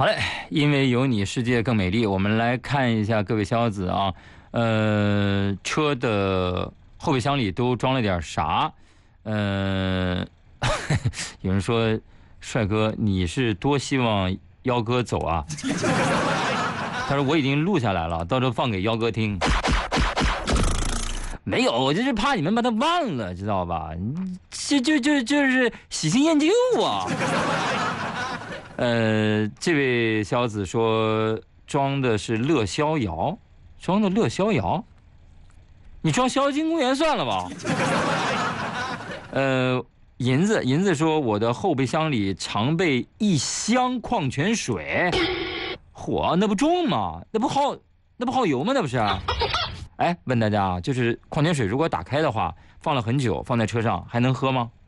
好嘞，因为有你，世界更美丽。我们来看一下各位小子啊，车的后备箱里都装了点啥？有人说，帅哥，你是多希望幺哥走啊？他说我已经录下来了，到时候放给幺哥听。没有，我就是怕你们把他忘了，知道吧？就是喜新厌旧啊。这位小子说装的是乐逍遥，装的乐逍遥，你装孝金公园算了吧。银子说我的后备箱里常备1箱矿泉水，嚯，那不重吗？那不耗油吗？那不是？哎，问大家啊，就是矿泉水如果打开的话，放了很久，放在车上还能喝吗？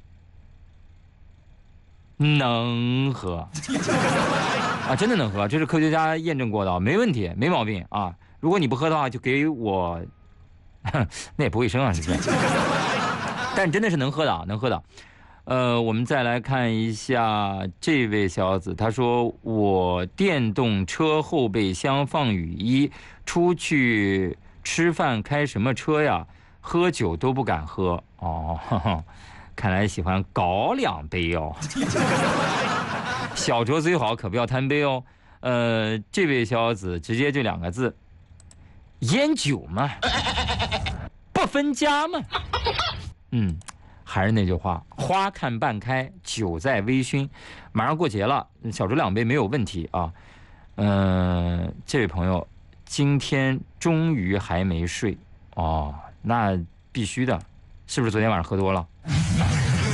能喝啊，真的能喝，这是科学家验证过的，没问题，没毛病啊。如果你不喝的话，就给我，那也不卫生啊，是不是？但真的是能喝的啊，能喝的。我们再来看一下这位小子，他说我电动车后备箱放雨衣，出去吃饭开什么车呀？喝酒都不敢喝哦。呵呵，看来喜欢搞2杯哦。小酌最好，可不要贪杯哦。这位小子直接就2个字：烟酒嘛，不分家嘛。还是那句话，花看半开，酒在微醺。马上过节了，小酌2杯没有问题啊。这位朋友今天终于还没睡哦，那必须的，是不是昨天晚上喝多了？